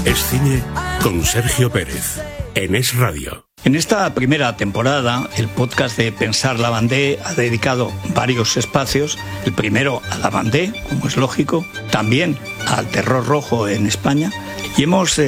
Es Cine con Sergio Pérez, en Es Radio. En esta primera temporada, el podcast de Pensar Lavandé ha dedicado varios espacios. El primero a Lavandé, como es lógico, también al terror rojo en España. Y hemos